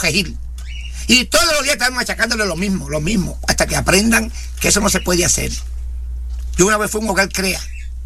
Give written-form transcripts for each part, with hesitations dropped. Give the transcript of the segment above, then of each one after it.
corregir. Y todos los días están machacándole lo mismo, hasta que aprendan que eso no se puede hacer. Yo una vez fui a un hogar CREA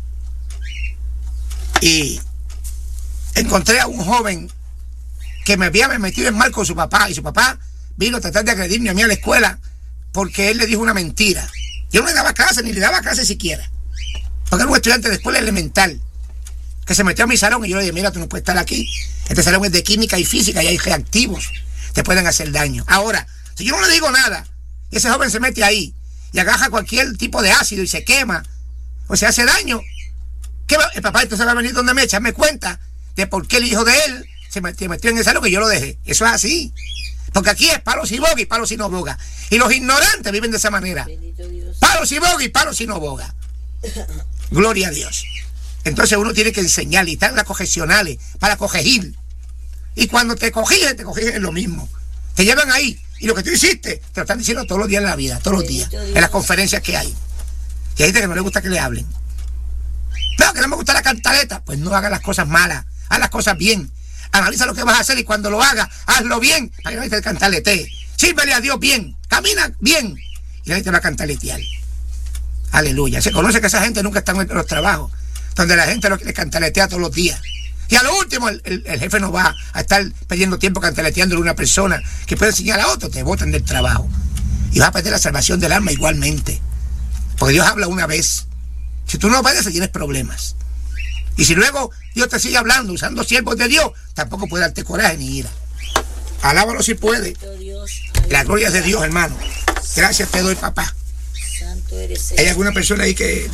y encontré a un joven que me había metido en mal con su papá, y su papá vino a tratar de agredirme a mí a la escuela porque él le dijo una mentira. Yo no le daba clase, ni le daba clase siquiera, porque era un estudiante de escuela elemental que se metió a mi salón y yo le dije, mira, tú no puedes estar aquí. Este salón es de química y física y hay reactivos, te pueden hacer daño. Ahora, si yo no le digo nada, y ese joven se mete ahí y agarra cualquier tipo de ácido y se quema o se hace daño, el papá entonces va a venir donde me echarme cuenta de por qué el hijo de él se metió en ese salón que yo lo dejé. Eso es así, porque aquí es palos y boga y palos y no boga, y los ignorantes viven de esa manera. Palos y boga y palos y no boga. Gloria a Dios. Entonces uno tiene que enseñarle, y están las correccionales para corregir. Y cuando te corrigen en lo mismo. Te llevan ahí. Y lo que tú hiciste, te lo están diciendo todos los días en la vida, todos los días, en las conferencias que hay. Y hay gente que no le gusta que le hablen. No, que no me gusta la cantaleta. Pues no hagas las cosas malas, haz las cosas bien. Analiza lo que vas a hacer y cuando lo hagas, hazlo bien, para que no te cantaletee. Sírvele a Dios bien, camina bien, y nadie te va a cantaletear. Aleluya. Se conoce que esa gente nunca está en los trabajos donde la gente le cantaletea todos los días. Y a lo último, el jefe no va a estar perdiendo tiempo cantaleteándole a una persona que puede enseñar a otro, te botan del trabajo. Y vas a perder la salvación del alma igualmente. Porque Dios habla una vez. Si tú no obedeces, tienes problemas. Y si luego Dios te sigue hablando, usando siervos de Dios, tampoco puede darte coraje ni ira. Alábalo si puede. La gloria es de Dios, hermano. Gracias te doy, papá. Hay alguna persona ahí que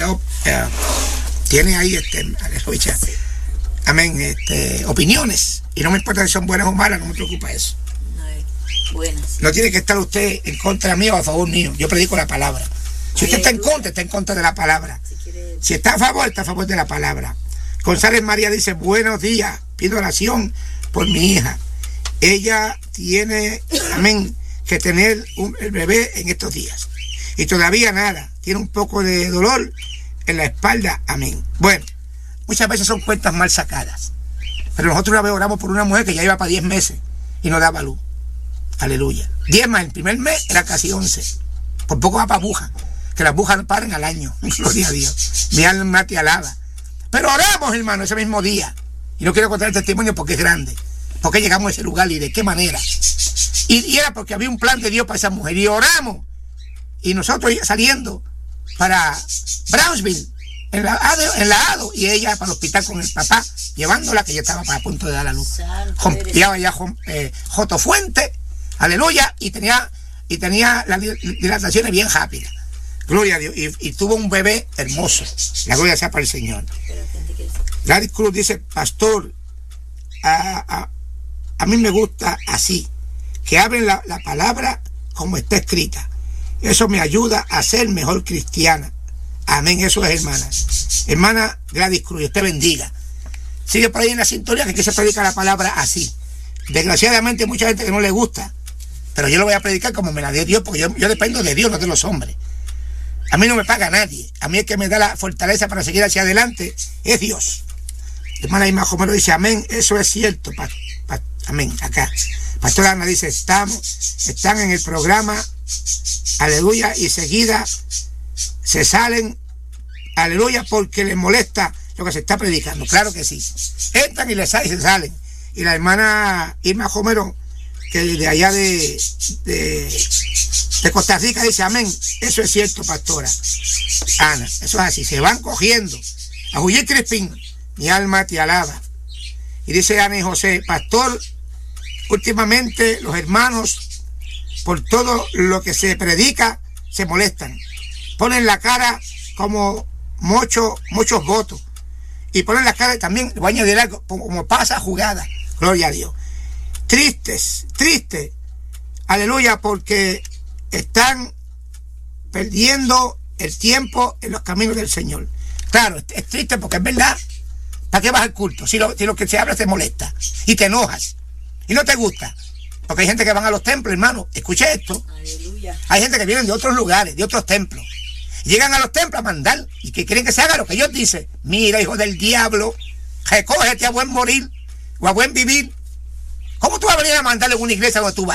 tiene ahí, aleluya, amén, opiniones, y no me importa si son buenas o malas, no me preocupa eso. Buenas. No tiene que estar usted en contra mío o a favor mío. Yo predico la palabra. Si usted está en contra de la palabra. Si está a favor de la palabra. González María dice, buenos días, pido oración por mi hija. Ella tiene, amén, que tener el bebé en estos días. Y todavía nada, tiene un poco de dolor en la espalda, amén. Bueno, muchas veces son cuentas mal sacadas. Pero nosotros una vez oramos por una mujer que ya iba para 10 meses y no daba luz. Aleluya. 10 más, el primer mes era casi 11. Por poco va para buja, que las bujas no paran al año. Gloria a Dios. Mi alma te alaba. Pero oramos, hermano, ese mismo día. Y no quiero contar el testimonio porque es grande. Porque llegamos a ese lugar y de qué manera. Y era porque había un plan de Dios para esa mujer. Y oramos. Y nosotros saliendo para Brownsville, en la ADO, y ella para el hospital con el papá, llevándola, que ya estaba a punto de dar la luz. Llevaba ya Joto Fuente, aleluya, y tenía las dilataciones bien rápidas. Gloria a Dios. Y tuvo un bebé hermoso. La gloria sea para el Señor. Gladys Cruz dice, pastor, a mí me gusta así, que hablen la palabra como está escrita. Eso me ayuda a ser mejor cristiana. Amén, eso es, hermana. Hermana Gladys Cruz, Dios te bendiga. Sigue por ahí en la sintonía, que aquí se predica la palabra así. Desgraciadamente hay mucha gente que no le gusta, pero yo lo voy a predicar como me la dio Dios, porque yo dependo de Dios, no de los hombres. A mí no me paga nadie. A mí el que me da la fortaleza para seguir hacia adelante es Dios. Hermana Irma Romero dice, amén, eso es cierto. Amén, acá. Pastora Ana dice, están en el programa, aleluya, y seguida se salen, aleluya, porque les molesta lo que se está predicando. Claro que sí. Entran y se salen. Y la hermana Irma Romero, que de allá de Costa Rica, dice, amén, eso es cierto, pastora Ana, eso es así, se van cogiendo. A Julián Crispín, mi alma te alaba. Y dice Ana y José, pastor, últimamente los hermanos, por todo lo que se predica, se molestan. Ponen la cara como muchos votos. Y ponen la cara también, voy a añadir algo, como pasa jugada. Gloria a Dios. Tristes, aleluya, porque están perdiendo el tiempo en los caminos del Señor. Claro, es triste porque es verdad. ¿Para qué vas al culto? Si lo que se habla te molesta y te enojas y no te gusta. Porque hay gente que van a los templos, hermano. Escuche esto. Aleluya. Hay gente que viene de otros lugares, de otros templos. Llegan a los templos a mandar y que quieren que se haga lo que Dios dice. Mira, hijo del diablo, recógete a buen morir o a buen vivir. ¿Cómo tú vas a venir a mandarle a una iglesia donde tú vas?